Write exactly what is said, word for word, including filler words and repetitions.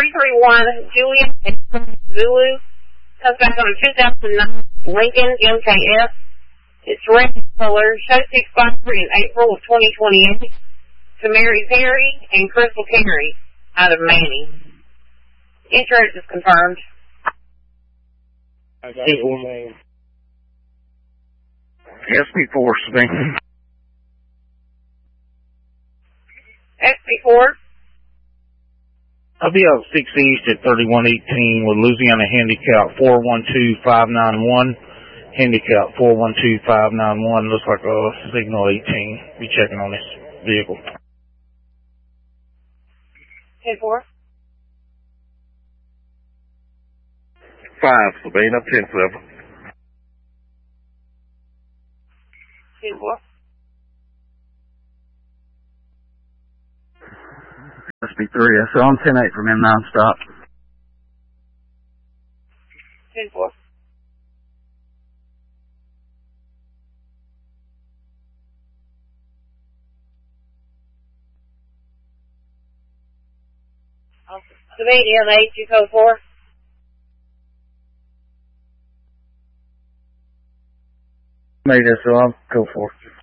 three three one Julian Zulu. Comes back on a two thousand nine Lincoln M K S. It's red color. Shows to expire in April of twenty twenty-eight. To Mary Perry and Crystal Carey out of Manning. Insurance is confirmed. I got your name. S P four, Savannah. S P four. I'll be out six East at thirty-one eighteen with Louisiana Handicap four one two five nine one. Handicap four one two five nine one. Looks like a signal eighteen. Be checking on this vehicle. ten four. Five, Savannah, ten seven. ten four. S B three, so I'm ten eight from him non-stop. ten four. Savannah, M eight two code four. Made it, so I'll go for it.